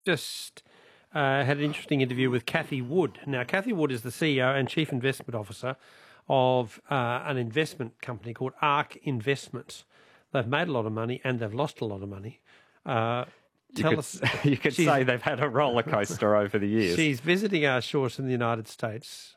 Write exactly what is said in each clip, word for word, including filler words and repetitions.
just uh, had an interesting interview with Cathy Wood. Now, Cathy Wood is the C E O and Chief Investment Officer of uh, an investment company called ARK Investments. They've made a lot of money and they've lost a lot of money. Uh, you tell could, us, you could say they've had a roller coaster over the years. She's visiting our shores in the United States.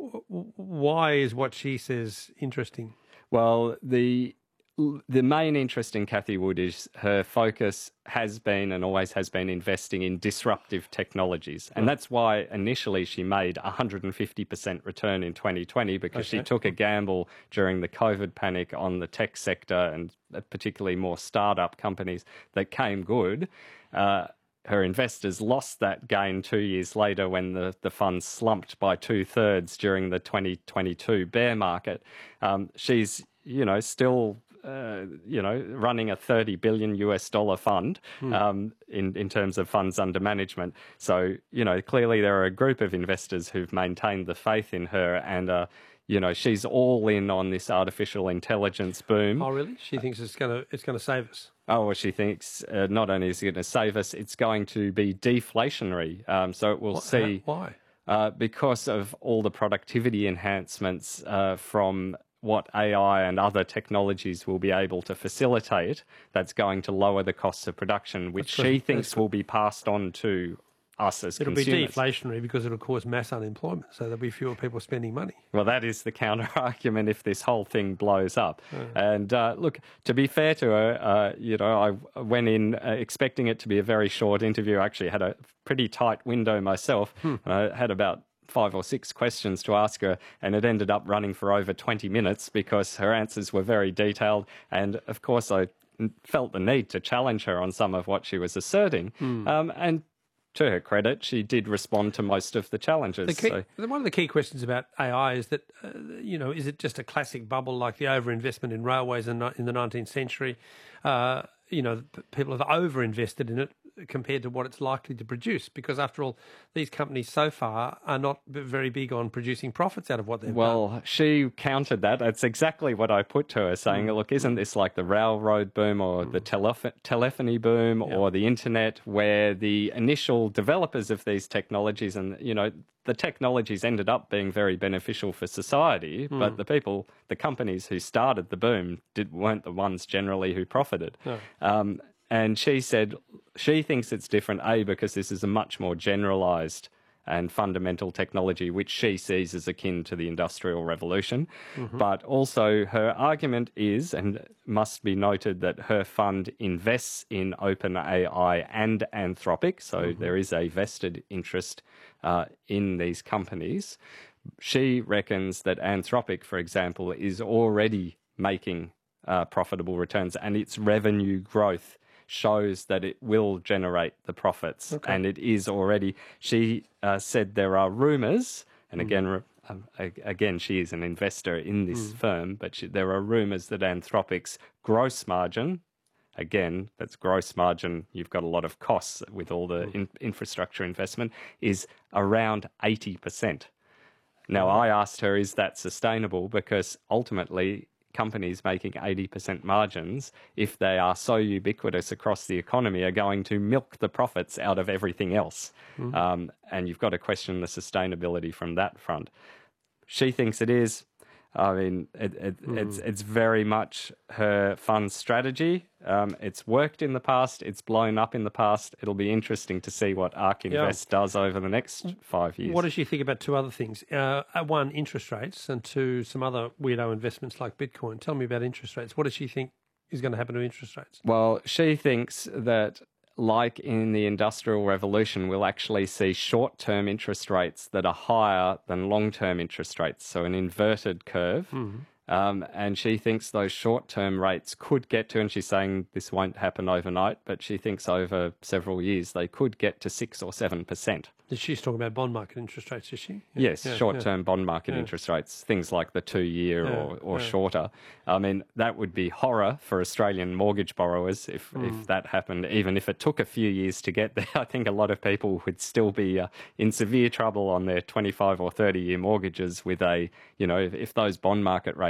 Why is what she says interesting? Well, the the main interest in Cathy Wood is her focus has been and always has been investing in disruptive technologies. And that's why initially she made a one hundred fifty percent return in twenty twenty, because okay. she took a gamble during the COVID panic on the tech sector and particularly more startup companies that came good. Uh, her investors lost that gain two years later when the, the fund slumped by two-thirds during the twenty twenty-two bear market. Um, she's, you know, still... Uh, you know, running a thirty billion US dollar fund hmm. um, in, in terms of funds under management. So, you know, clearly there are a group of investors who've maintained the faith in her and, uh, you know, she's all in on this artificial intelligence boom. Oh, really? She thinks it's going to it's going to save us. Oh, well, she thinks uh, not only is it going to save us, it's going to be deflationary. Um, so it will what, see... Why? Uh, because of all the productivity enhancements uh, from what A I and other technologies will be able to facilitate, that's going to lower the costs of production, which that's she good. thinks will be passed on to us as it'll consumers. It'll be deflationary because it'll cause mass unemployment, so there'll be fewer people spending money. Well, that is the counter-argument if this whole thing blows up. Oh. And uh, look, to be fair to her, uh, you know, I went in uh, expecting it to be a very short interview. I actually had a pretty tight window myself. Hmm. I had about five or six questions to ask her, and it ended up running for over twenty minutes because her answers were very detailed. And of course, I felt the need to challenge her on some of what she was asserting. Hmm. Um, and to her credit, she did respond to most of the challenges. The key, so. One of the key questions about A I is that, uh, you know, is it just a classic bubble like the overinvestment in railways in, in the nineteenth century? Uh, you know, people have overinvested in it compared to what it's likely to produce, because after all, these companies so far are not very big on producing profits out of what they've well, done. Well, she countered that. That's exactly what I put to her, saying, mm. look, isn't this like the railroad boom or mm. the telef- telephony boom yeah. or the internet, where the initial developers of these technologies and, you know, the technologies ended up being very beneficial for society, mm. but the people, the companies who started the boom did, weren't the ones generally who profited. No. Um, and she said she thinks it's different, A, because this is a much more generalised and fundamental technology, which she sees as akin to the Industrial Revolution. Mm-hmm. But also her argument is, and must be noted, that her fund invests in OpenAI and Anthropic, so mm-hmm. there is a vested interest uh, in these companies. She reckons that Anthropic, for example, is already making uh, profitable returns, and its revenue growth shows that it will generate the profits, okay. and it is already. She uh, said there are rumours, and mm. again, um, again, she is an investor in this mm. firm, but she, there are rumours that Anthropic's gross margin, again, that's gross margin, you've got a lot of costs with all the mm. in, infrastructure investment, is around eighty percent. Now, I asked her, is that sustainable? Because ultimately, companies making eighty percent margins, if they are so ubiquitous across the economy, are going to milk the profits out of everything else. Mm-hmm. Um, and you've got to question the sustainability from that front. She thinks it is. I mean, it, it, mm. it's it's very much her fund strategy. Um, it's worked in the past. It's blown up in the past. It'll be interesting to see what ARK Invest yeah. does over the next five years. What does she think about two other things? Uh, one, interest rates, and two, some other weirdo investments like Bitcoin. Tell me about interest rates. What does she think is going to happen to interest rates? Well, she thinks that, like in the Industrial Revolution, we'll actually see short-term interest rates that are higher than long-term interest rates, so an inverted curve. Mm-hmm. Um, and she thinks those short-term rates could get to, and she's saying this won't happen overnight, but she thinks over several years they could get to six or seven percent. She's talking about bond market interest rates, is she? Yeah. Yes, yeah, short-term yeah. bond market yeah. interest rates, things like the two-year yeah. or, or yeah. shorter. I mean, that would be horror for Australian mortgage borrowers if, mm. if that happened. Even if it took a few years to get there, I think a lot of people would still be uh, in severe trouble on their twenty-five or thirty-year mortgages with a, you know, if, if those bond market rates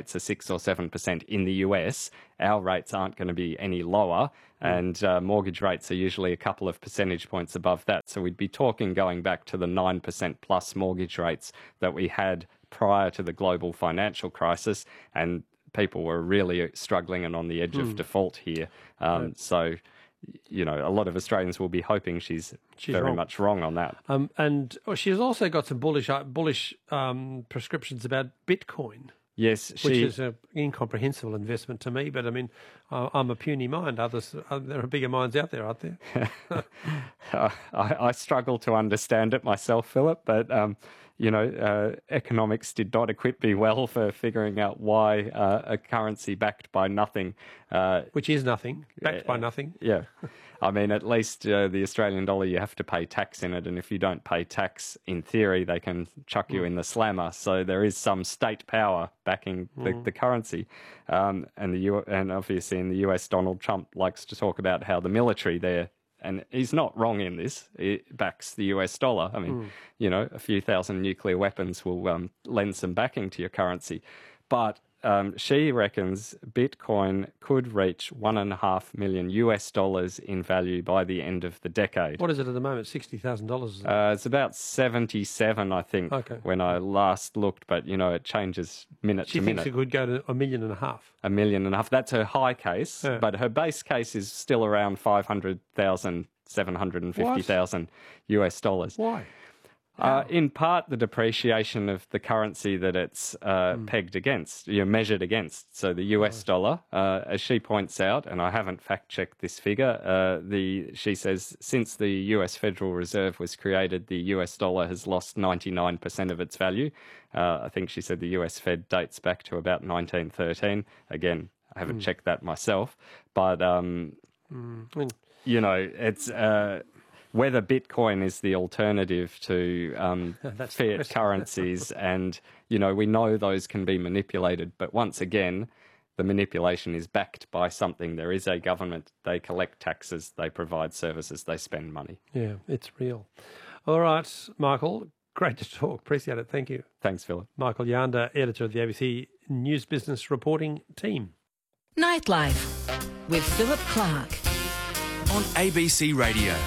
rates are six or seven percent in the U S, our rates aren't going to be any lower, and uh, mortgage rates are usually a couple of percentage points above that. So we'd be talking going back to the nine percent plus mortgage rates that we had prior to the global financial crisis, and people were really struggling and on the edge mm. of default here. Um, right. So, you know, a lot of Australians will be hoping she's, she's very wrong. much wrong on that. Um, and she's also got some bullish bullish um, prescriptions about Bitcoin. Yes, she... which is an incomprehensible investment to me. But I mean, I'm a puny mind. Others, there are bigger minds out there, aren't there? I, I struggle to understand it myself, Philip. But um, you know, uh, economics did not equip me well for figuring out why uh, a currency backed by nothing, uh, which is nothing, backed uh, by nothing. Yeah. I mean, at least uh, the Australian dollar, you have to pay tax in it. And if you don't pay tax, in theory, they can chuck you mm. in the slammer. So there is some state power backing the, mm. the currency. Um, and, the U- and obviously in the U S, Donald Trump likes to talk about how the military there, and he's not wrong in this, it backs the U S dollar. I mean, mm. you know, a few thousand nuclear weapons will um, lend some backing to your currency. But Um, she reckons Bitcoin could reach one and a half million U S dollars in value by the end of the decade. What is it at the moment? Sixty thousand dollars? Uh, it's about seventy-seven, I think, okay. when I last looked. But you know, it changes minute she to minute. She thinks it could go to a million and a half. A million and a half. That's her high case, yeah. But her base case is still around five hundred thousand, seven hundred and fifty thousand U S dollars. Why? Uh, in part, the depreciation of the currency that it's uh, mm. pegged against, you know, measured against. So the U S dollar, uh, as she points out, and I haven't fact-checked this figure, uh, the she says since the U S Federal Reserve was created, the U S dollar has lost ninety-nine percent of its value. Uh, I think she said the U S Fed dates back to about nineteen thirteen. Again, I haven't mm. checked that myself. But, um, mm. you know, it's... Uh, whether Bitcoin is the alternative to um, fiat currencies, and, you know, we know those can be manipulated. But once again, the manipulation is backed by something. There is a government. They collect taxes. They provide services. They spend money. Yeah, it's real. All right, Michael, great to talk. Appreciate it. Thank you. Thanks, Philip. Michael Yanda, editor of the A B C News Business Reporting Team. Nightlife with Philip Clark on A B C Radio.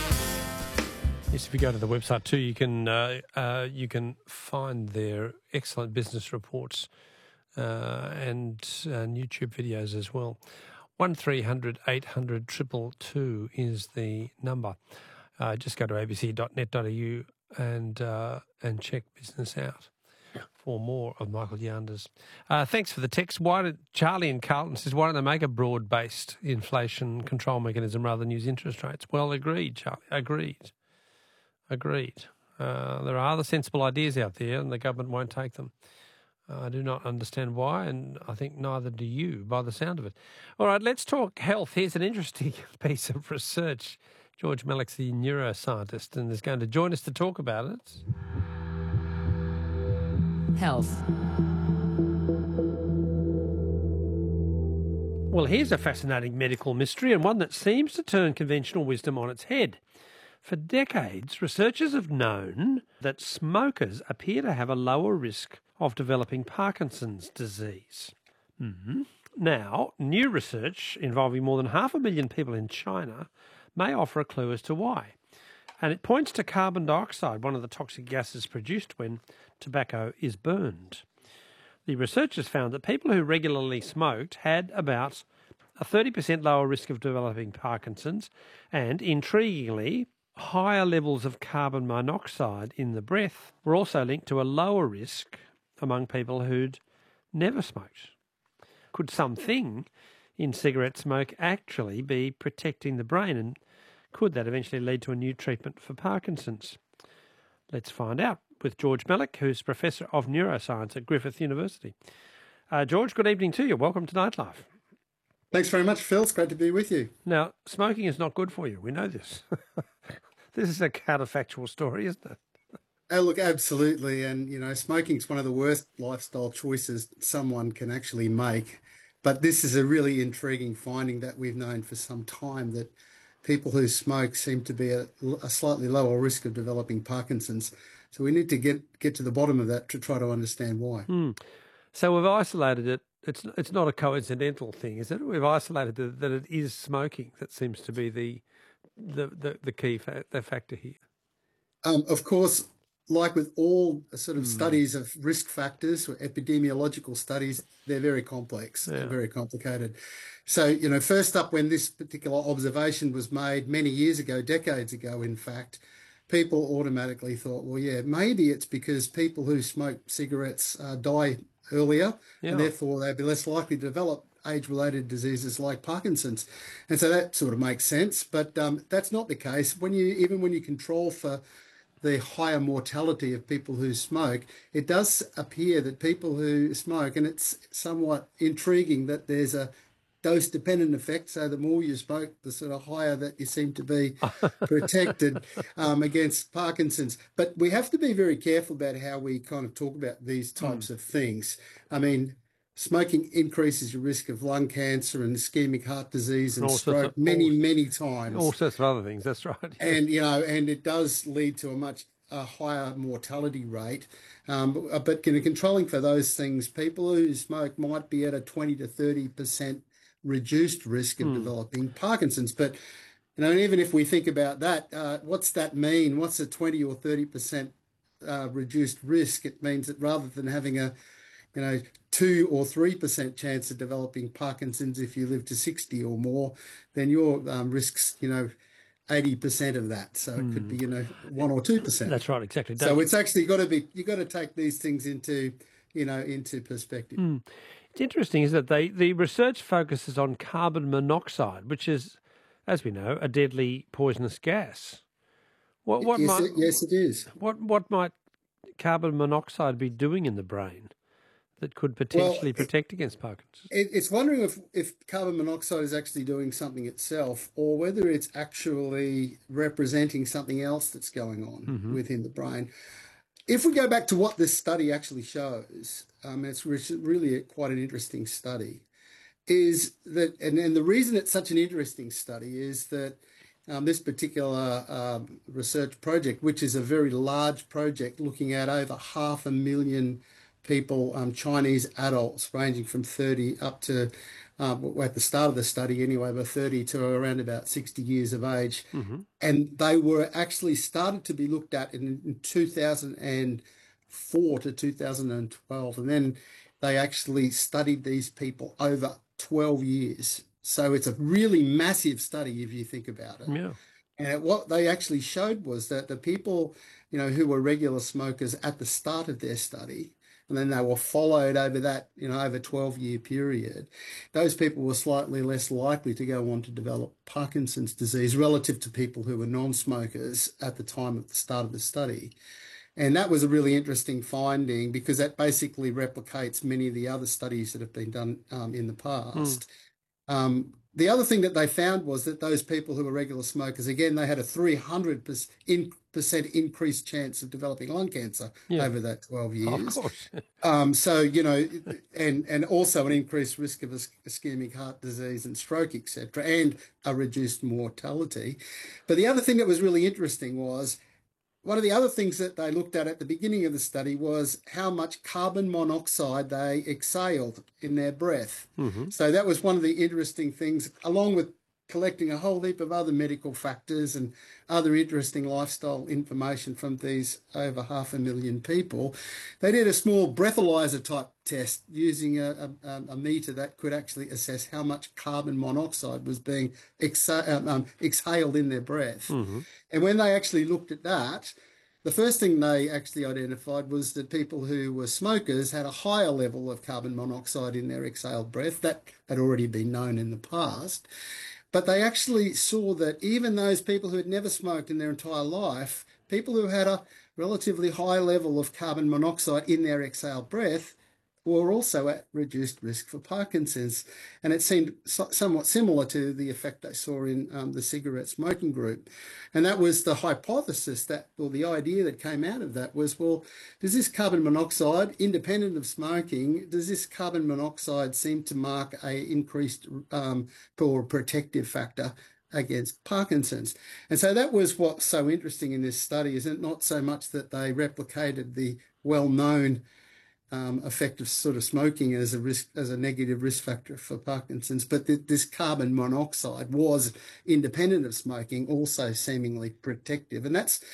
Yes, if you go to the website too, you can uh, uh, you can find their excellent business reports uh, and, and YouTube videos as well. One three hundred eight hundred two two two is the number. Uh, just go to a b c dot net dot a u and uh, and check business out for more of Michael Yanda's. Uh, thanks for the text. Why did Charlie in Carlton says why don't they make a broad-based inflation control mechanism rather than use interest rates? Well, agreed, Charlie. Agreed. Agreed. Uh, there are other sensible ideas out there and the government won't take them. Uh, I do not understand why, and I think neither do you by the sound of it. All right, let's talk health. Here's an interesting piece of research. George Mellick's the neuroscientist and is going to join us to talk about it. Health. Well, here's a fascinating medical mystery and one that seems to turn conventional wisdom on its head. For decades, researchers have known that smokers appear to have a lower risk of developing Parkinson's disease. Mm-hmm. Now, new research involving more than half a million people in China may offer a clue as to why. And it points to carbon dioxide, one of the toxic gases produced when tobacco is burned. The researchers found that people who regularly smoked had about a thirty percent lower risk of developing Parkinson's and, intriguingly, higher levels of carbon monoxide in the breath were also linked to a lower risk among people who'd never smoked. Could something in cigarette smoke actually be protecting the brain, and could that eventually lead to a new treatment for Parkinson's? Let's find out with George Mellick, who's Professor of Neuroscience at Griffith University. Uh, George, good evening to you. Welcome to Nightlife. Thanks very much, Phil. It's great to be with you. Now, smoking is not good for you. We know this. This is a counterfactual story, isn't it? Oh, look, absolutely. And, you know, smoking is one of the worst lifestyle choices someone can actually make. But this is a really intriguing finding that we've known for some time, that people who smoke seem to be at a slightly lower risk of developing Parkinson's. So we need to get, get to the bottom of that to try to understand why. Mm. So we've isolated it. It's it's not a coincidental thing, is it? We've isolated the, that it is smoking. That seems to be the the the, the key fa- the factor here. Um, of course, like with all sort of mm. studies of risk factors or epidemiological studies, they're very complex, yeah. they're very complicated. So, you know, first up, when this particular observation was made many years ago, decades ago, in fact, people automatically thought, well, yeah, maybe it's because people who smoke cigarettes uh, die earlier, yeah. and therefore they'd be less likely to develop age-related diseases like Parkinson's. And so that sort of makes sense, but um, that's not the case. When you even when you control for the higher mortality of people who smoke, it does appear that people who smoke, and it's somewhat intriguing that there's a dose-dependent effect, so the more you smoke, the sort of higher that you seem to be protected um, against Parkinson's. But we have to be very careful about how we kind of talk about these types mm. of things. I mean, smoking increases your risk of lung cancer and ischemic heart disease and stroke of, many, all, many times. All sorts of other things, that's right. Yeah. And, you know, and it does lead to a much a higher mortality rate. Um, but, but you know, controlling for those things, people who smoke might be at a twenty to thirty percent reduced risk of mm. developing Parkinson's. But, you know, and even if we think about that, uh, what's that mean? What's a twenty or thirty percent uh, reduced risk? It means that rather than having a, you know, two or three percent chance of developing Parkinson's if you live to sixty or more, then your um, risks, you know, eighty percent of that. So it mm. could be, you know, one or two percent. That's right, exactly. So Don't it's actually got to be, you've got to take these things into, you know, into perspective. Mm. It's interesting, is that they the research focuses on carbon monoxide, which is, as we know, a deadly poisonous gas. What what yes, might it, yes, it is. What what might carbon monoxide be doing in the brain that could potentially well, protect it, against Parkinson's? It, it's wondering if, if carbon monoxide is actually doing something itself, or whether it's actually representing something else that's going on mm-hmm. within the brain. If we go back to what this study actually shows, um, it's really a, quite an interesting study, is that, and, and the reason it's such an interesting study is that um, this particular um, research project, which is a very large project looking at over half a million people, um, Chinese adults ranging from thirty up to, um, at the start of the study anyway, by thirty to around about sixty years of age. Mm-hmm. And they were actually started to be looked at in, in two thousand four to two thousand twelve. And then they actually studied these people over twelve years. So it's a really massive study if you think about it. Yeah. And what they actually showed was that the people, you know, who were regular smokers at the start of their study, and then they were followed over that, you know, over a twelve-year period, those people were slightly less likely to go on to develop Parkinson's disease relative to people who were non-smokers at the time of the start of the study. And that was a really interesting finding because that basically replicates many of the other studies that have been done um, in the past. Mm. Um, the other thing that they found was that those people who were regular smokers, again, they had a three hundred percent increased chance of developing lung cancer yeah. over that twelve years. Of course. um, so, you know, and, and also an increased risk of ischemic heart disease and stroke, et cetera, and a reduced mortality. But the other thing that was really interesting was one of the other things that they looked at at the beginning of the study was how much carbon monoxide they exhaled in their breath. Mm-hmm. So that was one of the interesting things, along with collecting a whole heap of other medical factors and other interesting lifestyle information from these over half a million people. They did a small breathalyzer type test using a, a, a meter that could actually assess how much carbon monoxide was being exa- um, exhaled in their breath. Mm-hmm. And when they actually looked at that, the first thing they actually identified was that people who were smokers had a higher level of carbon monoxide in their exhaled breath. That had already been known in the past. But they actually saw that even those people who had never smoked in their entire life, people who had a relatively high level of carbon monoxide in their exhaled breath, were also at reduced risk for Parkinson's. And it seemed so- somewhat similar to the effect they saw in um, the cigarette smoking group. And that was the hypothesis that, or the idea that came out of that was, well, does this carbon monoxide, independent of smoking, does this carbon monoxide seem to mark a increased um, or protective factor against Parkinson's? And so that was what's so interesting in this study, is it not so much that they replicated the well-known um, effect of sort of smoking as a risk, as a negative risk factor for Parkinson's. But th- this carbon monoxide was independent of smoking, also seemingly protective. And that's